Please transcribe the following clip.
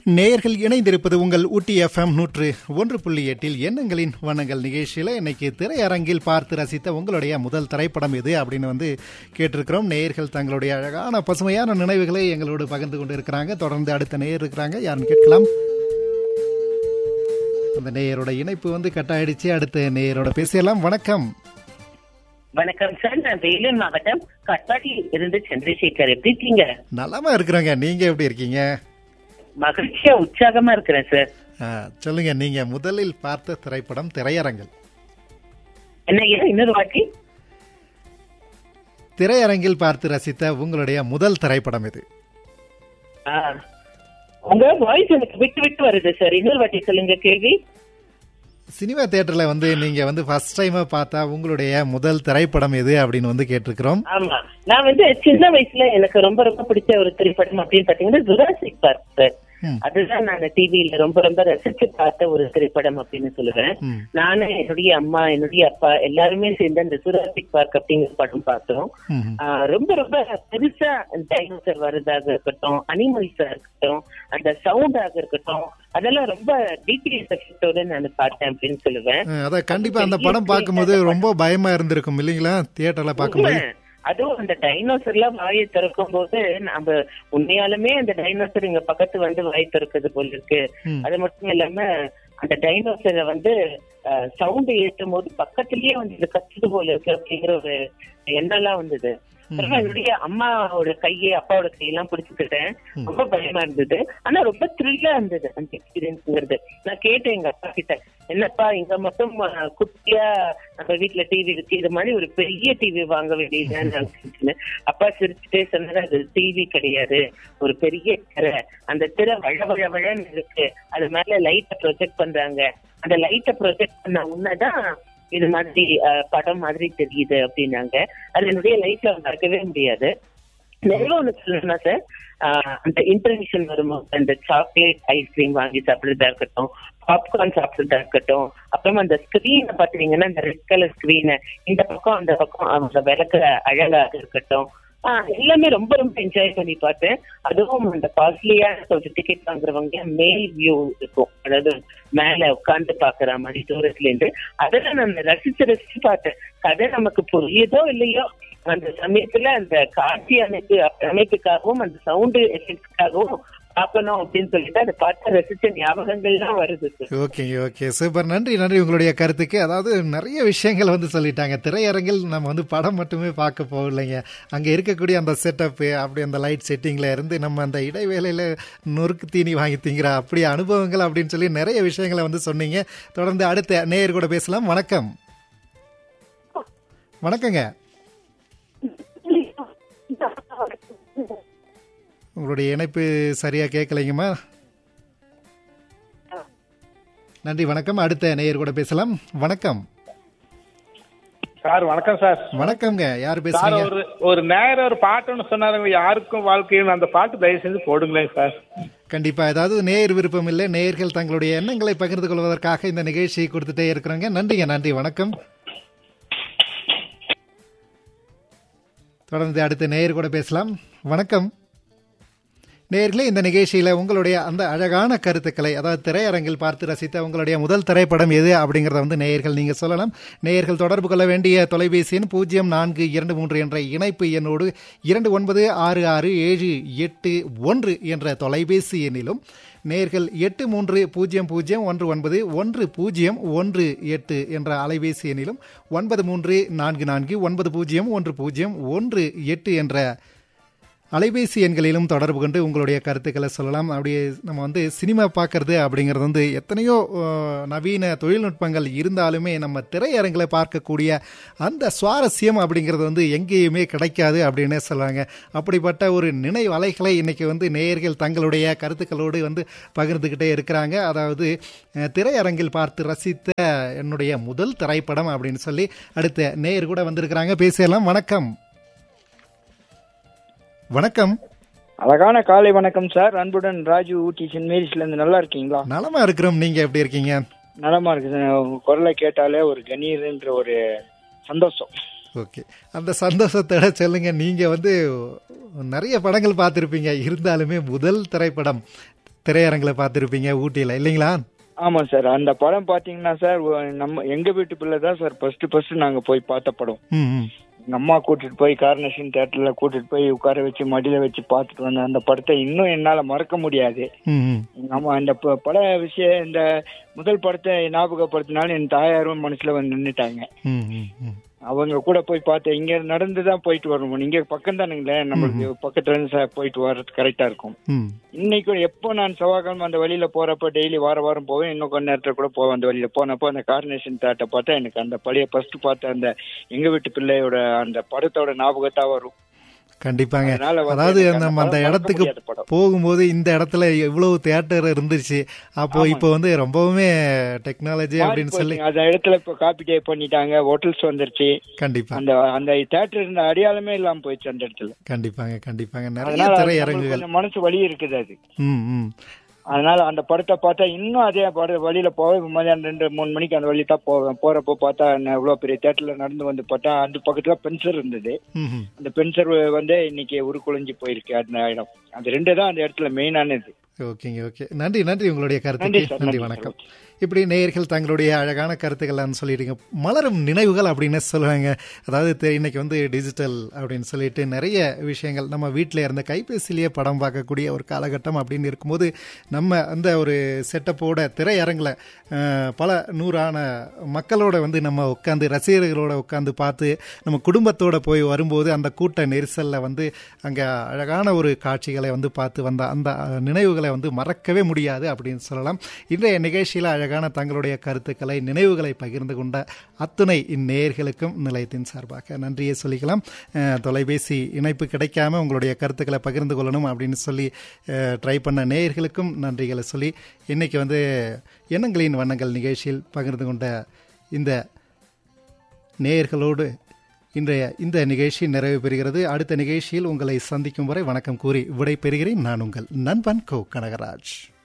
நேயர்கள் இணைந்திருப்பது உங்கள் ஊட்டி FM 101.8 எண்ணங்களின் வண்ணங்கள் நிகழ்ச்சியில் இன்னைக்கு திரையரங்கில் பார்த்து ரசித்த உங்களுடைய முதல் திரைப்படம் எது அப்படின்னு கேட்டிருக்கிறோம். நேயர்கள் தங்களுடைய அழகான பசுமையான நினைவுகளை எங்களோடு பகிர்ந்து கொண்டு இருக்கிறாங்க. தொடர்ந்து அடுத்த நேயர் இருக்கிறாங்க, யாருன்னு கேட்கலாம். அந்த நேயரோட இணைப்பு கட் ஆயிடுச்சு. அடுத்த நேயரோட பேசலாம். வணக்கம். வணக்கம் சார், நான் வேலூர் மாவட்டம் கட்பாடியில் இருந்து சந்திரசேகர். எப்படி இருக்கீங்க? நலமா இருக்கிறோங்க. நீங்க எப்படி இருக்கீங்க? மகிழ்ச்சியா உற்சாகமா இருக்கிறேன் சார். சொல்லுங்க, நீங்க முதலில் பார்த்த திரைப்படம் திரையரங்கில் என்ன? இன்னொரு வாட்டி. திரையரங்கில் பார்த்து ரசித்த உங்களுடைய முதல் திரைப்படம் எது? உங்க வாய்ஸ் எனக்கு விட்டு விட்டு வருது சார், இன்னொரு வாட்டி சொல்லுங்க கேள்வி. சினிமா தியேட்டர்ல நீங்க ஃபர்ஸ்ட் டைம் பார்த்தா உங்களுடைய முதல் திரைப்படம் எது அப்படின்னு கேட்டிருக்கிறோம். ஆமா, நான் சின்ன வயசுல எனக்கு ரொம்ப ரொம்ப பிடிச்ச ஒரு திரைப்படம் அப்படின்னு பாத்தீங்கன்னா ஜுராசிக் பார்க் சார். அதுதான் நான் டிவியில ரொம்ப ரொம்ப ரசிச்சு பார்த்த ஒரு திரைப்படம் அப்படின்னு சொல்லுவேன். நானும் என்னுடைய அம்மா, என்னுடைய அப்பா எல்லாருமே சேர்ந்து அந்த ஜுராசிக் பார்க் அப்படிங்கிற படம் பார்த்தோம். ரொம்ப ரொம்ப பெருசா டைனோசர் வர்றதாக இருக்கட்டும், அனிமல்ஸா இருக்கட்டும், அந்த சவுண்டாக இருக்கட்டும், அதெல்லாம் ரொம்ப டீட்டெயில்ஸ் எஃபெக்டோட நான் பார்த்தேன் அப்படின்னு சொல்லுவேன். அதான் கண்டிப்பா அந்த படம் பார்க்கும்போது ரொம்ப பயமா இருந்திருக்கும் இல்லைங்களா தியேட்டர்ல பார்க்கும்போது? அதுவும் அந்த டைனோசர் எல்லாம் வாயை திறக்கும் போது நம்ம உண்மையாலுமே அந்த டைனோசர் இங்க பக்கத்து வாயை திறக்குது போல இருக்கு. அது மட்டும் இல்லாம அந்த டைனோசரை சவுண்ட் ஏற்றும் போது பக்கத்திலேயே கத்துது போல இருக்கு அப்படிங்கிற ஒரு எண்ணெல்லாம் வந்தது. என்னுடைய அம்மாவோட கையை, அப்பாவோட கையெல்லாம் பிடிச்சுக்கிட்டேன். ரொம்ப பயமா இருந்தது, ஆனா ரொம்ப த்ரில்லா இருந்தது அந்த எக்ஸ்பீரியன்ஸ்ங்கிறது. நான் கேட்டேன் எங்க அப்பா கிட்ட, என்னப்பா இங்க மட்டும் குட்டியா நம்ம வீட்டுல டிவி இருக்கு, இது மாதிரி ஒரு பெரிய டிவி வாங்க வேண்டியதுன்னு. அப்பா சிரிச்சுட்டே சொன்னாரு, அது டிவி கிடையாது, ஒரு பெரிய திரை. அந்த திரை வழன்னு இருக்கு, அது மேல லைட்டை ப்ரொஜெக்ட் பண்றாங்க, அந்த லைட்டை ப்ரொஜெக்ட் பண்ண உன்னதான் இது மாதிரி படம் மாதிரி தெரியுது அப்படின்னாங்க. அது என்னுடைய லைஃப்ல மறக்கவே முடியாது. நிறைய ஒண்ணு சொல்லணும்னா சார், அந்த இன்டர்வியூஷன் வரும்போது அந்த சாக்லேட் ஐஸ்கிரீம் வாங்கி சாப்பிடுறதா இருக்கட்டும், பாப்கார்ன் சாப்பிடுறதா இருக்கட்டும், அப்புறமா அந்த ஸ்கிரீனை பாத்தீங்கன்னா அந்த ரெட் கலர் ஸ்கிரீனை இந்த பக்கம் அந்த பக்கம் அவங்க விளக்குற அழகாக இருக்கட்டும், எல்லாமே ரொம்ப ரொம்ப என்ஜாய் பண்ணி பார்த்தேன். அதுவும் அந்த காஸ்ட்லியான கொஞ்சம் டிக்கெட் வாங்குறவங்க மேல் வியூ இருக்கும், அதாவது மேல உட்கார்ந்து பாக்குற மாதிரி தூரத்துல இருந்து, அதெல்லாம் நான் ரசிச்சு பார்த்தேன். கதை நமக்கு புரியுதோ இல்லையோ, அந்த சமயத்துல அந்த காட்சி அமைப்புக்காகவும் அந்த சவுண்ட் எஃபெக்ட்காகவும் பார்க்கணும் அப்படின்னு சொல்லிட்டு அதை பார்த்து ரசிச்ச ஞாபகங்கள்லாம் வருது. Okay, super. நன்றி உங்களுடைய கருத்துக்கு. அதாவது நிறைய விஷயங்கள் சொல்லிட்டாங்க. திரையரங்கில் நம்ம படம் மட்டுமே பார்க்க போகலைங்க, அங்க இருக்கக்கூடிய அந்த செட்டப், அப்படி அந்த லைட் செட்டிங்ல இருந்து நம்ம அந்த இடைவேளையில நொறுக்கு தீனி வாங்கி திங்கிற அப்படி அனுபவங்கள் அப்படின்னு சொல்லி நிறைய விஷயங்களை சொன்னீங்க. தொடர்ந்து அடுத்த நேயர் கூட பேசலாம். வணக்கம். வணக்கங்க. உங்களுடைய இணைப்பு சரியா கேட்கலைங்கம்மா. நன்றி, வணக்கம். அடுத்த நேயர் கூட பேசலாம். வணக்கம் சார். வணக்கம் சார். வணக்கம்ங்க. யாரு பேசுறீங்க? ஒரு நேரம் ஒரு பாட்டுன்னு சொன்னாருங்க, யாருக்கும் வாழ்க்கையும் அந்த பாட்டு தயவு செஞ்சு போடுங்களேன் சார். கண்டிப்பா. ஏதாவது நேயர் விருப்பம் இல்லை, நேயர்கள் தங்களுடைய எண்ணங்களை பகிர்ந்து கொள்வதற்காக இந்த நிகழ்ச்சியை கொடுத்துட்டே இருக்கிறாங்க. நன்றி, வணக்கம். தொடர்ந்து அடுத்த நேயர் கூட பேசலாம். வணக்கம் நேயர்களே. இந்த நிகழ்ச்சியில் உங்களுடைய அந்த அழகான கருத்துக்களை, அதாவது திரையரங்கில் பார்த்து ரசித்த உங்களுடைய முதல் திரைப்படம் எது அப்படிங்கிறத நேயர்கள் நீங்கள் சொல்லலாம். நேயர்கள் தொடர்பு கொள்ள வேண்டிய தொலைபேசி எண் 0423 என்ற இணைப்பு எண்ணோடு 29667781 என்ற தொலைபேசி எண்ணிலும், நேயர்கள் 8300191018 என்ற அலைபேசி எண்ணிலும் 9344901018 என்ற அலைபேசி எண்களிலும் தொடர்பு கொண்டு உங்களுடைய கருத்துக்களை சொல்லலாம். அப்படியே நம்ம சினிமா பார்க்கறது அப்படிங்கிறது எத்தனையோ நவீன தொழில்நுட்பங்கள் இருந்தாலுமே நம்ம திரையரங்களை பார்க்கக்கூடிய அந்த சுவாரஸ்யம் அப்படிங்கிறது எங்கேயுமே கிடைக்காது அப்படின்னு சொல்லுவாங்க. அப்படிப்பட்ட ஒரு நினைவு அலைகளை இன்னைக்கு நேயர்கள் தங்களுடைய கருத்துக்களோடு பகிர்ந்துக்கிட்டே இருக்கிறாங்க. அதாவது திரையரங்கில் பார்த்து ரசித்த என்னுடைய முதல் திரைப்படம் அப்படின்னு சொல்லி அடுத்த நேயர் கூட வந்திருக்கிறாங்க. பேசலாம். வணக்கம். வணக்கம். அழகான காலை வணக்கம் சார். அன்புடன் ராஜு, ஊட்டி சென்ட் மேரிஸ்ல இருந்து. நல்லா இருக்கீங்களா? நலமா இருக்கிறோம். நீங்க எப்படி இருக்கீங்க? நலமா இருக்கு சார். உங்க குரலை கேட்டாலே ஒரு கணீர்ன்ற ஒரு சந்தோஷம். ஓகே, அந்த சந்தோஷத்தோட சொல்லுங்க. நீங்க நிறைய படங்கள் பார்த்திருப்பீங்க, இருந்தாலுமே முதல் திரைப்படம் திரையரங்களை பார்த்துருப்பீங்க ஊட்டியில இல்லைங்களா? ஆமா சார், அந்த படம் பாத்தீங்கன்னா சார் நம்ம எங்க வீட்டு பிள்ளை தான் சார் ஃபர்ஸ்ட் நாங்க போய் பார்த்த படம். எங்க அம்மா கூட்டிட்டு போய் கார்னேஷன் தியேட்டர்ல கூட்டிட்டு போய் உட்கார வச்சு மடியில வச்சு பார்த்துட்டு வந்தேன். அந்த படத்தை இன்னும் என்னால மறக்க முடியாது. ஆமா, இந்த பட விஷயம் இந்த முதல் படத்தை ஞாபகப்படுத்தினாலும் என் தாயாரும் மனசுல வந்து நின்னுட்டாங்க. அவங்க கூட போய் பார்த்தேன். இங்க நடந்துதான் போயிட்டு வரணும், இங்க பக்கம் தானுங்களே, நம்மளுக்கு பக்கத்துல இருந்து போயிட்டு வர்றது கரெக்டா இருக்கும். இன்னைக்கு எப்போ நான் செவ்வாய்க்கிழமை அந்த வழியில போறப்ப டெய்லி வாரம் போவேன், இன்னும் கொஞ்ச நேரத்துல கூட போவேன். அந்த வழியில போனப்போ அந்த கார்னேஷன் தேட்டை பார்த்தா எனக்கு அந்த பழைய ஃபர்ஸ்ட் பார்த்த அந்த எங்க வீட்டு பிள்ளையோட அந்த படத்தோட ஞாபகத்தா வரும். கண்டிப்பாங்க. அதாவது நம்ம அந்த இடத்துக்கு போகும்போது இந்த இடத்துல இவ்வளவு தியேட்டர் இருந்துச்சு, அப்போ இப்போ வந்து ரொம்பவுமே டெக்னாலஜி அப்படின்னு சொல்லி அந்த இடத்துல இப்போ காப்பி டே பண்ணிட்டாங்க, ஹோட்டல்ஸ் வந்துருச்சு. கண்டிப்பா அந்த தியேட்டர் இருந்த அடையாளமே இல்லாம போயிடுச்சு அந்த இடத்துல. கண்டிப்பாங்க நிறைய திரையரங்குகள் மனசு வலி இருக்குது அது. அதனால அந்த படத்தை பார்த்தா இன்னும் அதே வழியில போவேன். மதியானம் 2-3 மணிக்கு அந்த வழி தான் போவேன். போறப்போ பார்த்தா இவ்வளவு பெரிய தியேட்டர்ல நடந்து வந்து பார்த்தா அந்த பக்கத்துல பென்சர் இருந்தது. அந்த பென்சர் வந்து இன்னைக்கு உருக்குலைஞ்சு போயிருக்கு அந்த இடம். அந்த 2 தான் அந்த இடத்துல மெயினானது. ஓகே, நன்றி உங்களுடைய கருத்துக்கு. நன்றி, வணக்கம். இப்படி நேயர்கள் தங்களுடைய அழகான கருத்துக்கள்லாம் சொல்லிடுங்க. மலரும் நினைவுகள் அப்படின்னு சொல்லுவாங்க. அதாவது இன்னைக்கு வந்து டிஜிட்டல் அப்படின்னு சொல்லிட்டு நிறைய விஷயங்கள் நம்ம வீட்டில் இருந்த கைபேசியிலேயே படம் பார்க்கக்கூடிய ஒரு காலகட்டம் அப்படின்னு இருக்கும்போது நம்ம அந்த ஒரு செட்டப்போட திரையரங்கில் பல நூறான மக்களோட வந்து நம்ம உட்காந்து ரசிகர்களோட உட்காந்து பார்த்து நம்ம குடும்பத்தோடு போய் வரும்போது அந்த கூட்ட நெரிசலில் வந்து அங்கே அழகான ஒரு காட்சிகளை வந்து பார்த்து வந்த அந்த நினைவுகளை வந்து மறக்கவே முடியாது அப்படின்னு சொல்லலாம். இன்றைய நிகழ்ச்சியில் அழகான தங்களுடைய கருத்துக்களை நினைவுகளை பகிர்ந்து கொண்ட அத்துணை இந்நேயர்களுக்கும் நிலையத்தின் சார்பாக நன்றியை சொல்லிக்கலாம். தொலைபேசி இணைப்பு கிடைக்காம உங்களுடைய கருத்துக்களை பகிர்ந்து கொள்ளணும் அப்படின்னு சொல்லி ட்ரை பண்ண நேயர்களுக்கும் நன்றிகளை சொல்லி இன்னைக்கு வந்து எண்ணங்களின் வண்ணங்கள் நிகழ்ச்சியில் பகிர்ந்து கொண்ட இந்த நேயர்களோடு இன்றைய இந்த நிகழ்ச்சி நிறைவு பெறுகிறது. அடுத்த நிகழ்ச்சியில் உங்களை சந்திக்கும் வரை வணக்கம் கூறி விடை பெறுகிறேன். நான் உங்கள் நண்பன் கோ கனகராஜ்.